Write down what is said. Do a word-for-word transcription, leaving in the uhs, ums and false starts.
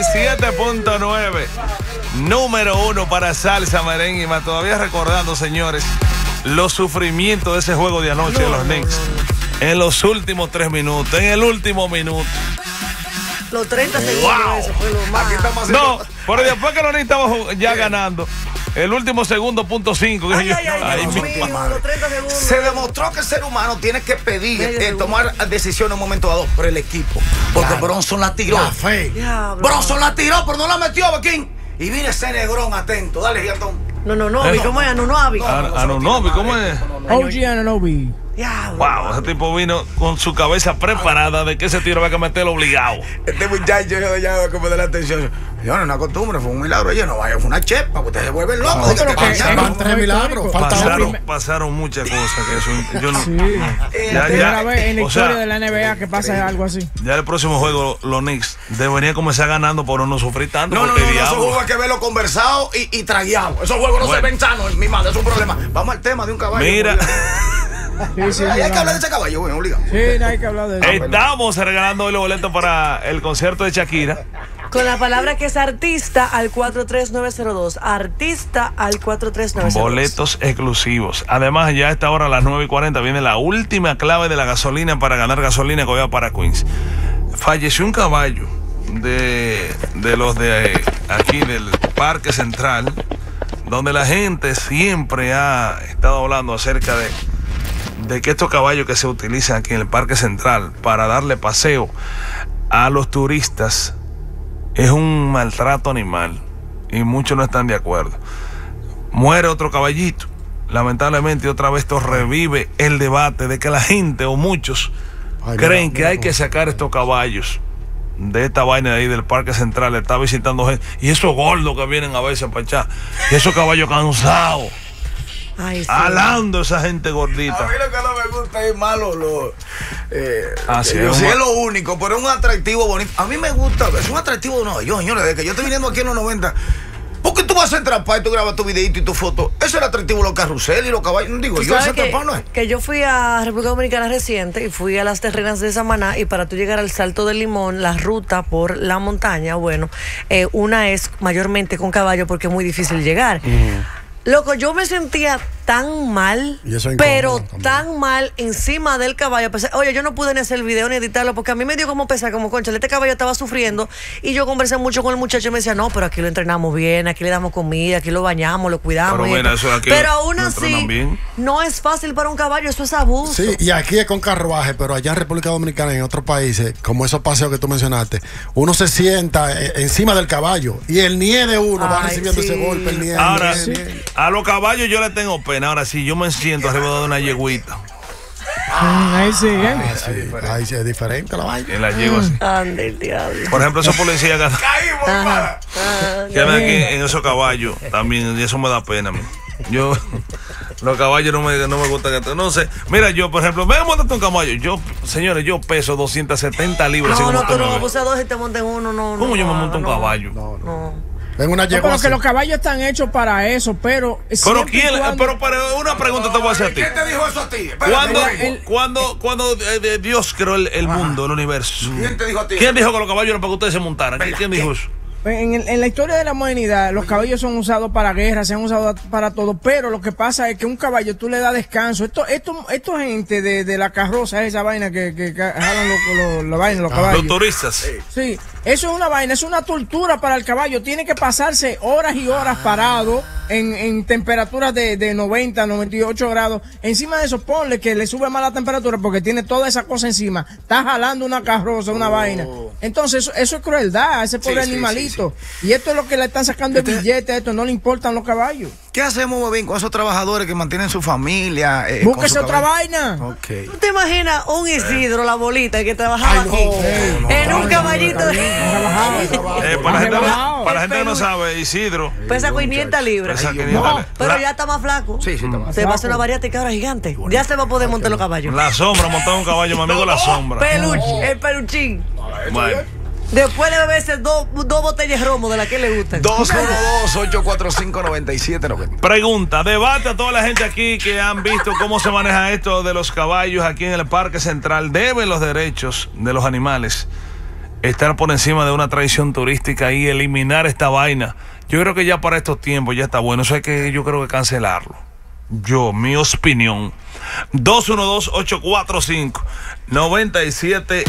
siete punto nueve. Número uno para salsa, merengue y más. Todavía recordando, señores, los sufrimientos de ese juego de anoche de los Knicks. En los últimos tres minutos, en el último minuto. Los treinta segundos, Wow. eso fue lo más. Aquí estamos haciendo... No, pero después que los Knicks estaban ya ganando, el último segundo, punto cinco. Ay, ay, ay, Ay, Dios mi- mío, los treinta segundos. Se demostró que el ser humano tiene que pedir, Medio eh, segundo. tomar decisiones en un momento dado por el equipo. Porque Claro. Bronson la tiró. La fe. Diablo. Bronson la tiró, pero no la metió, Joaquín. Y viene ese negrón atento. Dale, Giatón. No, no, no, Eh. ¿cómo es? No, no, Avi. Ah, ah, no, no, ¿cómo es? O G Anunoby. Diablo. Wow, ese tipo vino con su cabeza preparada de que ese tiro había que meterlo obligado. Este muchacho ya, ya como de la atención. Yo no, una costumbre, fue un milagro. Yo no vaya, fue una chepa, ustedes se vuelven locos. No, Dice pero que que pasaron. van tres milagros. Falta Pasaron, uno. pasaron muchas cosas que eso, yo no, Sí. no. Eh, Ya, Primera ya, vez en la o historia sea, de la N B A que pasa algo así. ya el próximo juego los Knicks deberían comenzar ganando por no sufrir tanto. No, no, porque no, no, esos diablo. juegos hay que verlo conversado y, y tragueado. Esos juegos no Bueno. se ven sanos, mi madre, es un problema. Vamos al tema de un caballo. Mira, Sí, sí, Hay sí, que hablar de ese caballo, bueno, obligado. sí, no hay que hablar de eso. estamos regalando hoy los boletos para el concierto de Shakira. Con la palabra que es artista al cuatro tres nueve cero dos. Artista al cuatro tres nueve cero dos. Boletos exclusivos. Además, ya a esta hora, a las nueve y cuarenta, viene la última clave de la gasolina para ganar gasolina que va para Queens. Falleció un caballo de, de los de eh, aquí del Parque Central, donde la gente siempre ha estado hablando acerca de, de que estos caballos que se utilizan aquí en el Parque Central para darle paseo a los turistas es un maltrato animal y muchos no están de acuerdo. Muere otro caballito. Lamentablemente otra vez esto revive el debate de que la gente o muchos Ay, creen mira, que mira hay cómo- que sacar estos caballos de esta vaina de ahí del Parque Central. Está visitando gente y esos gordos que vienen a veces para echar y esos caballos cansados Ay, sí. alando esa gente A gordita. mí lo que no me gusta es malo lo, eh, Ah, sí, yo es sí un- es lo único, pero es un atractivo bonito. A mí me gusta, es un atractivo de Nueva York, señores, desde que yo estoy viniendo aquí en los noventa. ¿Por qué tú vas a Central Park y tú grabas tu videito y tu foto? Eso es el atractivo de los carruseles y los caballos. No digo, Tú yo en sabes Central que, Park no es. que yo fui a República Dominicana reciente y fui a las terrenas de Samaná, y para tú llegar al Salto del Limón, la ruta por la montaña, bueno, eh, una es mayormente con caballo porque es muy difícil llegar. Loco, yo me sentía tan mal, Y eso es pero incómodo también. tan mal encima del caballo. Pensé, oye, yo no pude ni hacer el video ni editarlo porque a mí me dio como pesar, como concha, este caballo estaba sufriendo. Y yo conversé mucho con el muchacho y me decía, no, pero aquí lo entrenamos bien, aquí le damos comida, aquí lo bañamos, lo cuidamos. Pero y mira, esto". eso aquí Pero aún lo así, entrenan bien. no es fácil para un caballo, eso es abuso. Sí, y aquí es con carruaje, pero allá en República Dominicana y en otros países, como esos paseos que tú mencionaste, uno se sienta eh, encima del caballo y el nie de uno va Ay, recibiendo sí. ese golpe, el nie. el Ahora, nie, el nie. a los caballos yo le tengo pena. Ahora sí, yo me siento arriba de una yegüita. Mm, ahí sí, ¿eh? Ah, sí, ahí sí es diferente la vaina. En la yegua así. Ande el diablo. Por ejemplo, esos policías que, Caímos, para. Ah, que andan aquí en esos caballos también, y eso me da pena a mí. Yo, los caballos no me, no me gustan. que- No sé. Mira, yo, por ejemplo, ven, montate un caballo. Yo, señores, yo peso doscientas setenta libras. no, sin no, montarme tú no, a ver. abusador, si te montas en uno, no. ¿Cómo no, yo me no, monto un no, caballo? No, no. No. Ven una No, yegua pero así. que los caballos están hechos para eso, pero. Pero siempre y quién, cuando- pero, pero una pregunta te voy a hacer a ti. ¿Quién te dijo eso a ti? Espérate, ¿Cuándo, güey. cuando, cuando eh, de- Dios creó el, el mundo, el universo? ¿Quién te dijo a ti? ¿Quién dijo que los caballos eran para que ustedes se montaran? ¿Quién, quién dijo eso? En, el- en la historia de la modernidad, los caballos son usados para guerra, se han usado para todo, pero lo que pasa es que un caballo tú le das descanso. Esto, esto, esto gente de, de la carroza, esa vaina que, que, que jalan los, los, la vaina, los caballos. Los turistas. Sí, eso es una vaina, es una tortura para el caballo. Tiene que pasarse horas y horas parado en, en temperaturas de, de noventa, noventa y ocho grados. Encima de eso, ponle que le sube más la temperatura porque tiene toda esa cosa encima. Está jalando una carroza, una vaina. Entonces, eso, eso es crueldad a ese pobre Sí, sí, animalito. sí, Y esto es lo que le están sacando el Este- billete, a esto no le importan los caballos. ¿Qué hacemos, Bobín, con esos trabajadores que mantienen su familia? Eh, Búsquese con su otra caballo? vaina. Ok. ¿Tú te imaginas un Isidro, la bolita, que trabajaba Ay, no, aquí? no, en no, un no, caballito no, de. Eh, para la gente, rebajado. para la gente que no sabe, Isidro. Pesa quinientas libras. Pesa quinientas No, le- Pero la, ya está más flaco. Sí, sí, está más Se va a hacer una bariátrica ahora gigante. Ya se va a poder montar los caballos. la sombra, montar un caballo, mi amigo, la sombra. Peluche, el peluchín. Bueno. Después de beberse dos, dos botellas de romo de las que le gustan. dos uno dos, ocho cuatro cinco, nueve siete nueve cero. Pregunta, debate a toda la gente aquí que han visto cómo se maneja esto de los caballos aquí en el Parque Central. ¿Deben los derechos de los animales estar por encima de una tradición turística y eliminar esta vaina. Yo creo que ya para estos tiempos ya está bueno. Eso hay que, yo creo que cancelarlo. Yo, mi opinión. dos uno dos, ocho cuatro cinco, nueve siete